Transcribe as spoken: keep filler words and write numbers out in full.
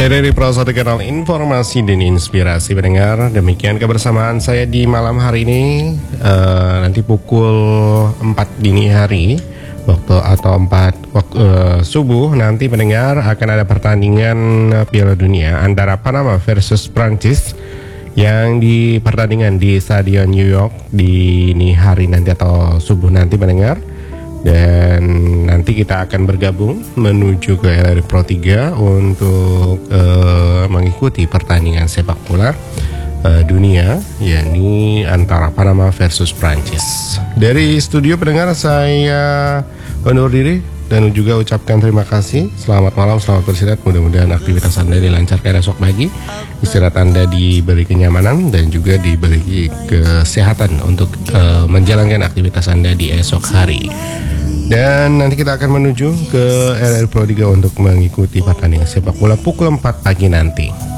Dari Pro satu Kanal Informasi dan Inspirasi pendengar, demikian kebersamaan saya di malam hari ini. uh, Nanti pukul empat dini hari waktu atau empat waktu, uh, subuh nanti pendengar akan ada pertandingan Piala Dunia antara Panama versus Prancis yang di pertandingan di Stadion New York di ini hari nanti atau subuh nanti pendengar. Dan nanti kita akan bergabung menuju ke L R Pro tiga untuk uh, mengikuti pertandingan sepak bola uh, dunia, yakni antara Panama versus Prancis. Dari studio pendengar saya undur diri dan juga ucapkan terima kasih. Selamat malam, selamat beristirahat. Mudah-mudahan aktivitas Anda dilancarkan esok pagi. Istirahat Anda diberi kenyamanan dan juga diberi kesehatan untuk uh, menjalankan aktivitas Anda di esok hari. Dan nanti kita akan menuju ke L R Pro tiga untuk mengikuti pertandingan sepak bola pukul empat pagi nanti.